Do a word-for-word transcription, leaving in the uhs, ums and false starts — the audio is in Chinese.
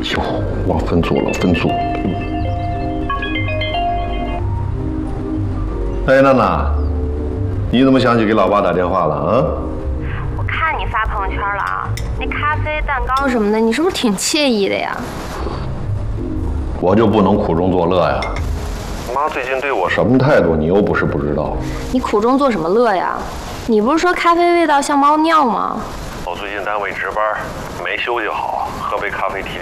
哟，忘分组了，分组。哎，娜娜，你怎么想起给老爸打电话了啊？ 我看你发朋友圈了啊，那咖啡、蛋糕什么的，你是不是挺惬意的呀？ 我就不能苦中作乐呀？妈最近对我什么态度，你又不是不知道。 你苦中作什么乐呀？你不是说咖啡味道像猫尿吗？ 我最近单位值班，没休息好，喝杯咖啡提提